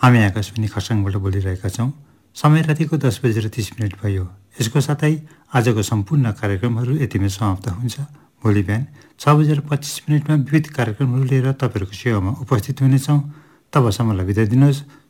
हामी आकाशवाणी खरसाङबाट बोलिरहेका छौँ। समय रातिको 10:30 भयो। यसको साथै आजको सम्पूर्ण कार्यक्रमहरू यतिमै समाप्त हुन्छ। भोलि बिहान 6:25 विविध कार्यक्रमहरू लिएर तपाईँहरूको सेवामा उपस्थित हुनेछौँ। तबसम्मलाई बिदा दिनुहोस्।